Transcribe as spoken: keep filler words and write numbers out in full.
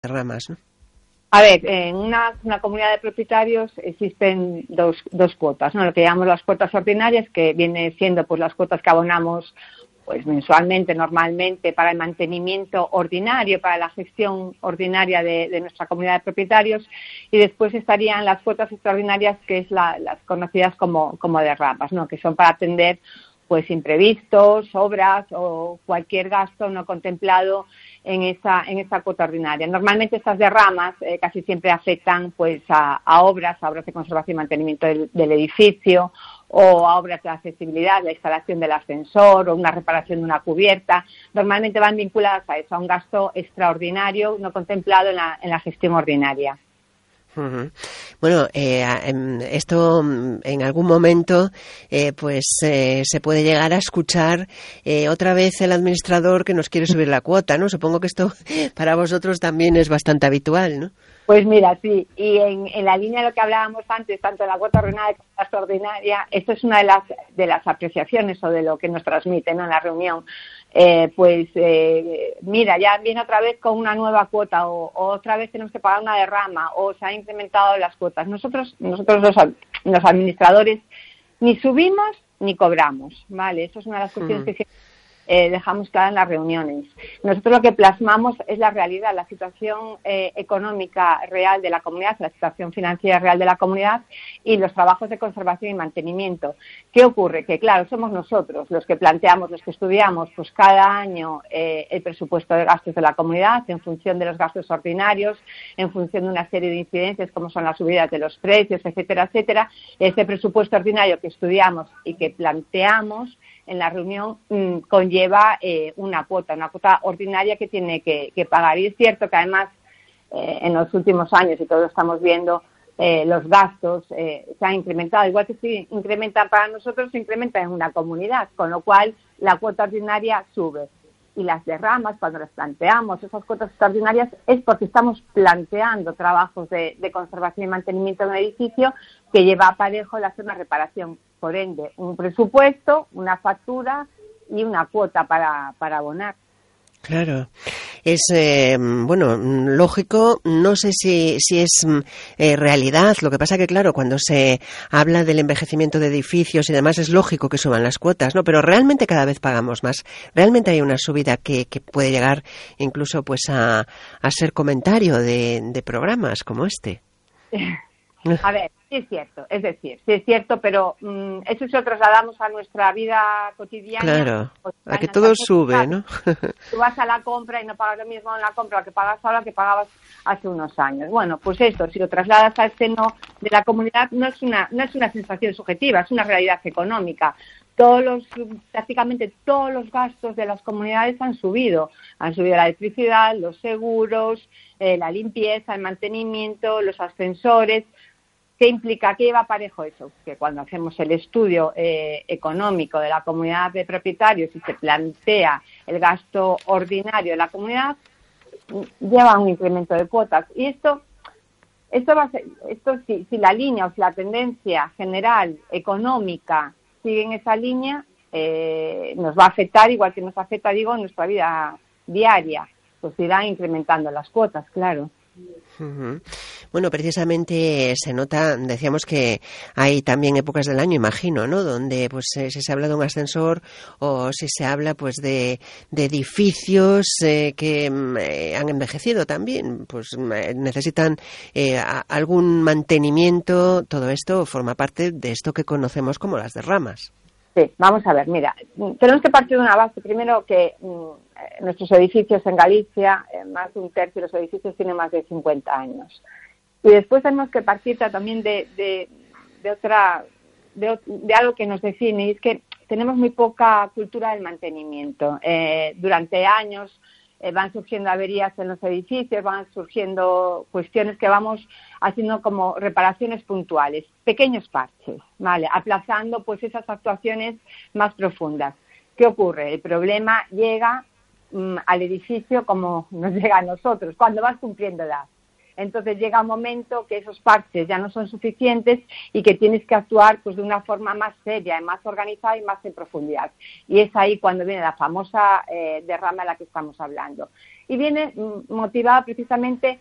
ramas, ¿no? A ver, en una, una comunidad de propietarios existen dos, dos cuotas, ¿no? Lo que llamamos las cuotas ordinarias, que vienen siendo pues las cuotas que abonamos pues mensualmente, normalmente, para el mantenimiento ordinario, para la gestión ordinaria de, de nuestra comunidad de propietarios, y después estarían las cuotas extraordinarias, que es la, las conocidas como, como derramas, ¿no? Que son para atender pues imprevistos, obras o cualquier gasto no contemplado en esa en esa cuota ordinaria. Normalmente estas derramas eh, casi siempre afectan pues a, a obras, a obras de conservación y mantenimiento del, del edificio, o a obras de accesibilidad, la instalación del ascensor o una reparación de una cubierta. Normalmente van vinculadas a eso, a un gasto extraordinario no contemplado en la, en la gestión ordinaria. Uh-huh. Bueno, eh, esto en algún momento eh, pues eh, se puede llegar a escuchar eh, otra vez el administrador que nos quiere subir la cuota, ¿no? Supongo que esto para vosotros también es bastante habitual, ¿no? Pues mira, sí, y en, en la línea de lo que hablábamos antes, tanto de la cuota ordinaria como de la extraordinaria, esto es una de las de las apreciaciones o de lo que nos transmiten, ¿no?, en la reunión. Eh, pues eh, mira, ya viene otra vez con una nueva cuota, o, o otra vez tenemos que pagar una derrama, o se han incrementado las cuotas. Nosotros, nosotros los, los administradores ni subimos ni cobramos, ¿vale? Eso es una de las cuestiones mm. que siempre Eh, dejamos claro en las reuniones. Nosotros lo que plasmamos es la realidad, la situación eh, económica real de la comunidad, la situación financiera real de la comunidad y los trabajos de conservación y mantenimiento. ¿Qué ocurre? Que claro, somos nosotros los que planteamos, los que estudiamos pues cada año eh, el presupuesto de gastos de la comunidad en función de los gastos ordinarios, en función de una serie de incidencias como son las subidas de los precios, etcétera, etcétera. Ese presupuesto ordinario que estudiamos y que planteamos en la reunión mmm, conlleva eh, una cuota, una cuota ordinaria que tiene que, que pagar. Y es cierto que además eh, en los últimos años, y todos estamos viendo, eh, los gastos eh, se han incrementado. Igual que se incrementan para nosotros, se incrementan en una comunidad, con lo cual la cuota ordinaria sube. Y las derramas, cuando las planteamos, esas cuotas extraordinarias, es porque estamos planteando trabajos de, de conservación y mantenimiento de un edificio que lleva aparejo el hacer una reparación. Por ende, un presupuesto, una factura y una cuota para, para abonar. Claro. Es, eh, bueno, lógico, no sé si, si es eh, realidad. Lo que pasa que, claro, cuando se habla del envejecimiento de edificios y demás, es lógico que suban las cuotas, ¿no? Pero realmente cada vez pagamos más. Realmente hay una subida que, que puede llegar incluso pues a, a ser comentario de, de programas como este. A ver, sí es cierto, es decir, sí es cierto, pero um, eso si lo trasladamos a nuestra vida cotidiana. Claro, pues, a que todo sube, ¿no? Tú vas a la compra y no pagas lo mismo en la compra que pagas ahora que pagabas hace unos años. Bueno, pues esto, si lo trasladas al seno de la comunidad, no es una, no es una sensación subjetiva, es una realidad económica. Todos los, prácticamente todos los gastos de las comunidades han subido. Han subido la electricidad, los seguros, eh, la limpieza, el mantenimiento, los ascensores. ¿Qué implica? ¿Qué lleva parejo eso? Que cuando hacemos el estudio eh, económico de la comunidad de propietarios y se plantea el gasto ordinario de la comunidad, lleva un incremento de cuotas. Y esto, esto va a ser, esto si, si la línea o si la tendencia general económica sigue en esa línea, eh, nos va a afectar, igual que nos afecta, digo, en nuestra vida diaria. Pues irá incrementando las cuotas, claro. Uh-huh. Bueno, precisamente se nota, decíamos que hay también épocas del año, imagino, ¿no? Donde pues eh, si se habla de un ascensor o si se habla pues de, de edificios eh, que eh, han envejecido también, pues eh, necesitan eh, a, algún mantenimiento. Todo esto forma parte de esto que conocemos como las derramas. Sí, vamos a ver, mira, tenemos que partir de una base, primero que mmm, nuestros edificios en Galicia, eh, más de un tercio de los edificios tienen más de cincuenta años. Y después tenemos que partir también de, de, de otra, de, de algo que nos define, y es que tenemos muy poca cultura del mantenimiento. Eh, durante años eh, van surgiendo averías en los edificios, van surgiendo cuestiones que vamos haciendo como reparaciones puntuales, pequeños parches, ¿vale? Aplazando pues esas actuaciones más profundas. ¿Qué ocurre? El problema llega mmm, al edificio como nos llega a nosotros, cuando vas cumpliendo edad. entonces llega un momento que esos parches ya no son suficientes y que tienes que actuar pues de una forma más seria, más organizada y más en profundidad. Y es ahí cuando viene la famosa eh, derrama de la que estamos hablando. Y viene motivada precisamente